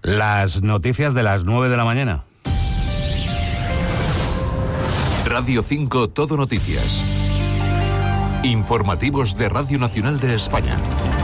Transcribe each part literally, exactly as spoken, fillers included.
Las noticias de las nueve de la mañana. Radio cinco Todo Noticias. Informativos de Radio Nacional de España.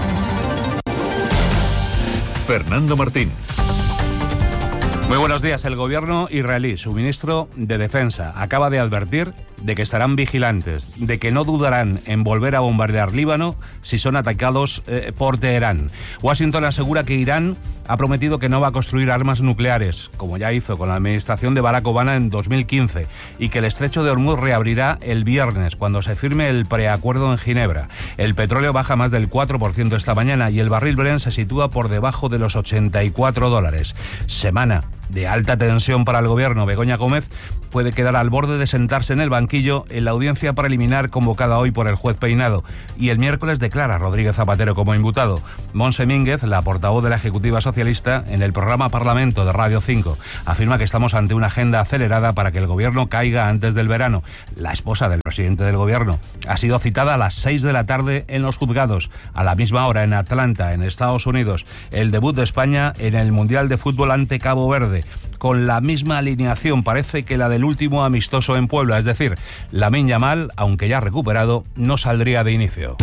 Fernando Martín. Muy buenos días. El gobierno israelí, su ministro de Defensa, acaba de advertir de que estarán vigilantes, de que no dudarán en volver a bombardear Líbano si son atacados eh, por Teherán. Washington asegura que Irán ha prometido que no va a construir armas nucleares, como ya hizo con la administración de Barack Obama en dos mil quince, y que el estrecho de Hormuz reabrirá el viernes, cuando se firme el preacuerdo en Ginebra. El petróleo baja más del cuatro por ciento esta mañana y el barril Brent se sitúa por debajo de los ochenta y cuatro dólares. Semana de alta tensión para el gobierno. Begoña Gómez puede quedar al borde de sentarse en el banquillo en la audiencia preliminar convocada hoy por el juez Peinado. Y el miércoles declara Rodríguez Zapatero como imputado. Montse Mínguez, la portavoz de la Ejecutiva Socialista, en el programa Parlamento de Radio cinco, afirma que estamos ante una agenda acelerada para que el gobierno caiga antes del verano. La esposa del presidente del gobierno ha sido citada a las seis de la tarde en los juzgados, a la misma hora en Atlanta, en Estados Unidos. El debut de España en el Mundial de Fútbol ante Cabo Verde, con la misma alineación, parece que la del último amistoso en Puebla, es decir, Lamine Yamal, aunque ya recuperado, no saldría de inicio.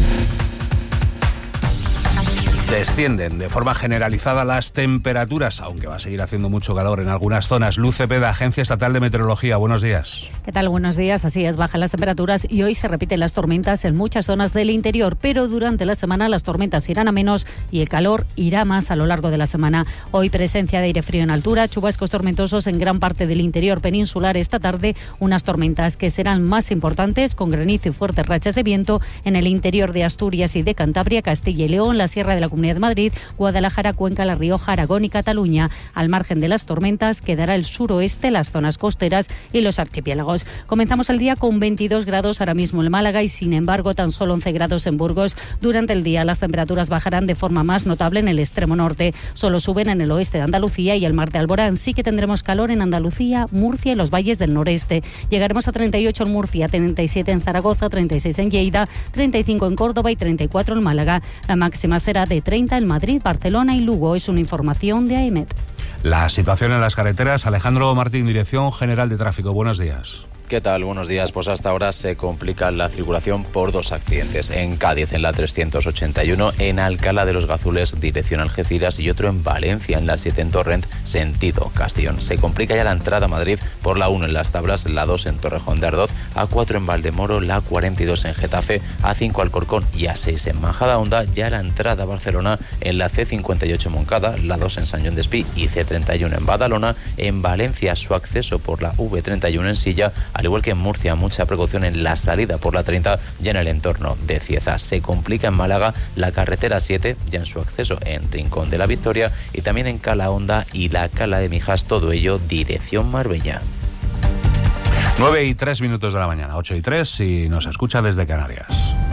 Descienden de forma generalizada las temperaturas, aunque va a seguir haciendo mucho calor en algunas zonas. Luz Cepeda, Agencia Estatal de Meteorología, buenos días. ¿Qué tal? Buenos días. Así es, bajan las temperaturas y hoy se repiten las tormentas en muchas zonas del interior, pero durante la semana las tormentas irán a menos y el calor irá más a lo largo de la semana. Hoy presencia de aire frío en altura, chubascos tormentosos en gran parte del interior peninsular. Esta tarde unas tormentas que serán más importantes, con granizo y fuertes rachas de viento en el interior de Asturias y de Cantabria, Castilla y León, la Sierra de la Comunidad de Madrid, Guadalajara, Cuenca, La Rioja, Aragón y Cataluña. Al margen de las tormentas quedará el suroeste, las zonas costeras y los archipiélagos. Comenzamos el día con veintidós grados ahora mismo en Málaga y sin embargo tan solo once grados en Burgos. Durante el día las temperaturas bajarán de forma más notable en el extremo norte. Solo suben en el oeste de Andalucía y el mar de Alborán. Sí que tendremos calor en Andalucía, Murcia y los valles del noreste. Llegaremos a treinta y ocho en Murcia, treinta y siete en Zaragoza, treinta y seis en Lleida, treinta y cinco en Córdoba y treinta y cuatro en Málaga. La máxima será de treinta en Madrid, Barcelona y Lugo. Es una información de AEMET. La situación en las carreteras. Alejandro Martín, Dirección General de Tráfico. Buenos días. ¿Qué tal? Buenos días. Pues hasta ahora se complica la circulación por dos accidentes. En Cádiz, en la trescientos ochenta y uno, en Alcalá de los Gazules, dirección Algeciras, y otro en Valencia, en la siete en Torrent, sentido Castellón. Se complica ya la entrada a Madrid por la uno en Las Tablas, la dos en Torrejón de Ardoz, A cuatro en Valdemoro, la cuarenta y dos en Getafe, A cinco Alcorcón y A seis en Majadahonda. Ya la entrada a Barcelona en la ce cincuenta y ocho en Moncada, la dos en San Joan d'Espí y ce treinta y uno en Badalona. En Valencia, su acceso por la ve treinta y uno en Silla, al igual que en Murcia, mucha precaución en la salida por la treinta ya en el entorno de Cieza. Se complica en Málaga la carretera siete, ya en su acceso en Rincón de la Victoria, y también en Calahonda y la Cala de Mijas, todo ello dirección Marbella. nueve y tres minutos de la mañana, ocho y tres, si nos escucha desde Canarias.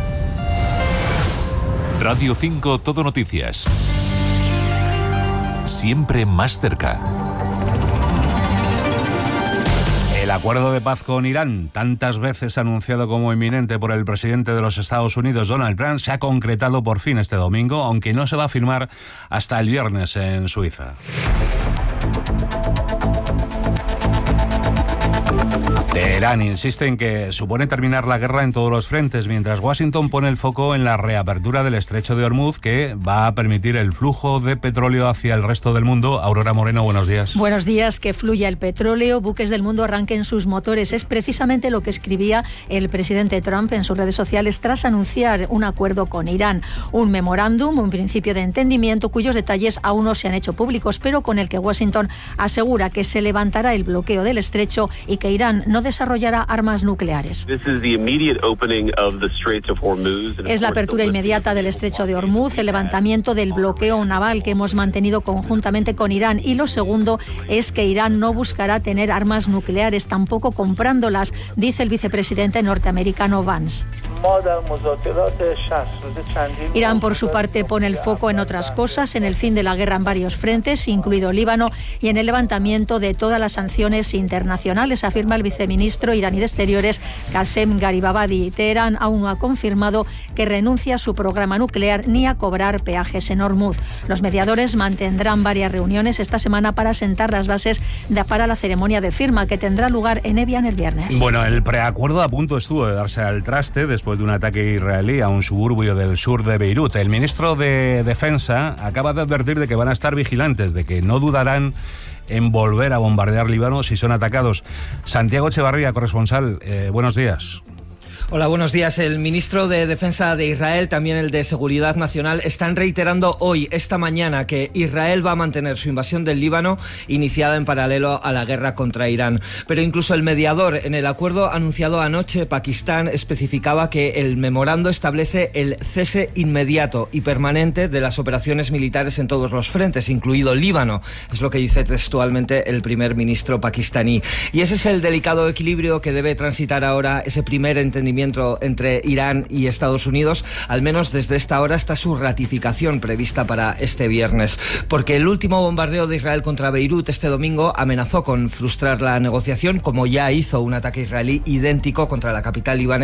Radio cinco Todo Noticias. Siempre más cerca. El acuerdo de paz con Irán, tantas veces anunciado como inminente por el presidente de los Estados Unidos, Donald Trump, se ha concretado por fin este domingo, aunque no se va a firmar hasta el viernes en Suiza. Teherán insiste en que supone terminar la guerra en todos los frentes, mientras Washington pone el foco en la reapertura del estrecho de Hormuz, que va a permitir el flujo de petróleo hacia el resto del mundo. Aurora Moreno, buenos días. Buenos días. Que fluya el petróleo, buques del mundo arranquen sus motores. Es precisamente lo que escribía el presidente Trump en sus redes sociales tras anunciar un acuerdo con Irán. Un memorándum, un principio de entendimiento cuyos detalles aún no se han hecho públicos, pero con el que Washington asegura que se levantará el bloqueo del estrecho y que Irán no desarrollará armas nucleares. Es la apertura inmediata del estrecho de Hormuz, el levantamiento del bloqueo naval que hemos mantenido conjuntamente con Irán, y lo segundo es que Irán no buscará tener armas nucleares, tampoco comprándolas, dice el vicepresidente norteamericano Vance. Irán, por su parte, pone el foco en otras cosas, en el fin de la guerra en varios frentes, incluido Líbano, y en el levantamiento de todas las sanciones internacionales, afirma el viceministro ministro iraní de Exteriores, Qasem Garibabadi. Teherán aún no ha confirmado que renuncia a su programa nuclear ni a cobrar peajes en Hormuz. Los mediadores mantendrán varias reuniones esta semana para sentar las bases de, para la ceremonia de firma que tendrá lugar en Evian el viernes. Bueno, el preacuerdo a punto estuvo de darse al traste después de un ataque israelí a un suburbio del sur de Beirut. El ministro de Defensa acaba de advertir de que van a estar vigilantes, de que no dudarán en volver a bombardear Líbano si son atacados. Santiago Echevarría, corresponsal, eh, buenos días. Hola, buenos días. El ministro de Defensa de Israel, también el de Seguridad Nacional, están reiterando hoy, esta mañana, que Israel va a mantener su invasión del Líbano iniciada en paralelo a la guerra contra Irán. Pero incluso el mediador, en el acuerdo anunciado anoche, Pakistán especificaba que el memorando establece el cese inmediato y permanente de las operaciones militares en todos los frentes, incluido Líbano. Es lo que dice textualmente el primer ministro pakistaní. Y ese es el delicado equilibrio que debe transitar ahora ese primer entendimiento entre Irán y Estados Unidos. Al menos desde esta hora está su ratificación prevista para este viernes, porque el último bombardeo de Israel contra Beirut este domingo amenazó con frustrar la negociación, como ya hizo un ataque israelí idéntico contra la capital libanesa